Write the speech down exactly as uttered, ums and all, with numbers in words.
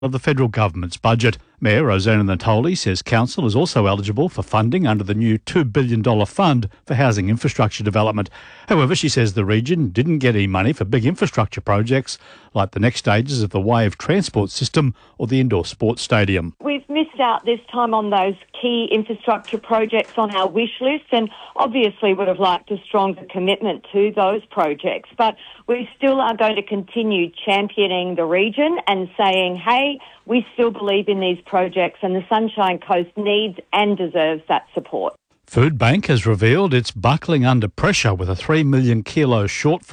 of the federal government's budget. Mayor Rosanna Natoli says council is also eligible for funding under the new two billion dollars fund for housing infrastructure development. However, she says the region didn't get any money for big infrastructure projects like the next stages of the Wave transport system or the indoor sports stadium. We've missed out this time on those key infrastructure projects on our wish list, and obviously would have liked a stronger commitment to those projects. But we still are going to continue championing the region and saying, hey, we still believe in these projects and the Sunshine Coast needs and deserves that support. Foodbank has revealed it's buckling under pressure with a three million kilo shortfall